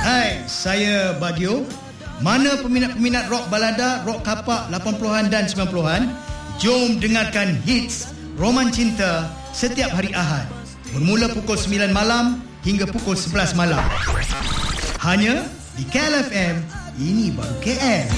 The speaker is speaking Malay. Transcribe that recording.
Hai, saya Bagio. Mana peminat-peminat rock balada, rock kapak 80-an dan 90-an? Jom dengarkan hits Roman Cinta setiap hari Ahad. Bermula pukul 9 malam hingga pukul 11 malam. Hanya di KLFM, ini baru KL.